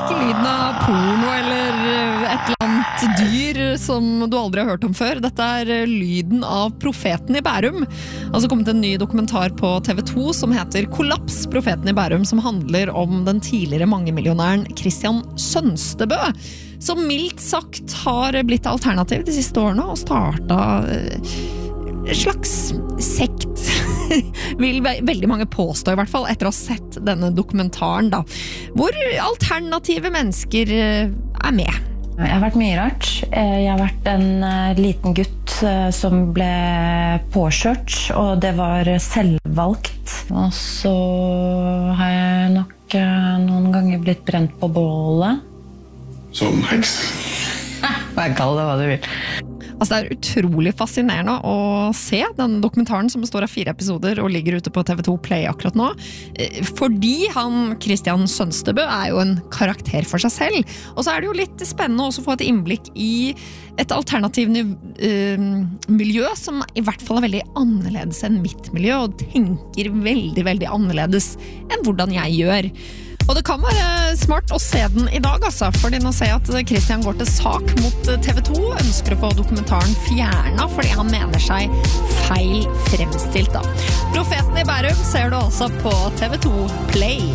ikke lyden av porno eller et eller annet dyr som du aldri har hørt om før. Dette lyden av profeten i Bærum. Altså kommet en ny dokumentar på TV 2 som heter Kollaps, profeten i Bærum, som handler om den tidligere mangemillionæren Kristian Sønstebø, som mildt sagt har blitt alternativ de siste årene og startet slags sekt, vil veldig mange påstå i hvert fall, etter å ha sett denne dokumentaren da, hvor alternative mennesker med. Jeg har vært mye rart. Jeg har vært en liten gutt som ble påkjørt, og det var selvvalgt. Og så har jeg nok noen ganger blitt brent på bålet. Som heks. Kall det hva du vil. Altså det utrolig fascinerende å se den dokumentaren som består av 4 episoder og ligger ute på TV 2 Play akkurat nå, fordi Kristian Sønstebø jo en karakter for seg selv, og så det jo litt spennende også å få et innblikk i et alternativ miljø som i hvert fall veldig annerledes enn mitt miljø, og tenker veldig, veldig annerledes enn hvordan jeg gjør. Og det kan være smart å se den i dag, altså, fordi nå ser jeg at Kristian går til sak mot TV 2, ønsker å få dokumentaren fjernet, fordi han mener seg feil fremstilt da. Profeten i Bærum ser du også på TV 2 Play.